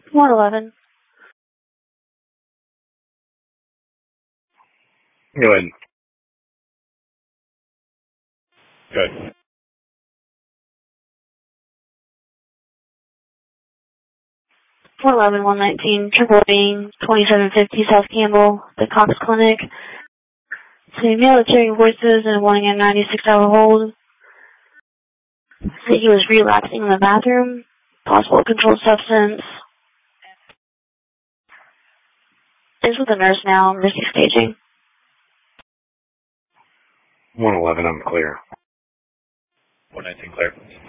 111. Go ahead. Good. 111, 119, triple being 2750 South Campbell, the Cox Clinic. So military voices and wanting a 96-hour hold. Said he was relapsing in the bathroom. Possible controlled substance. Is with the nurse now. Risky staging. 111, I'm clear. 119 clear.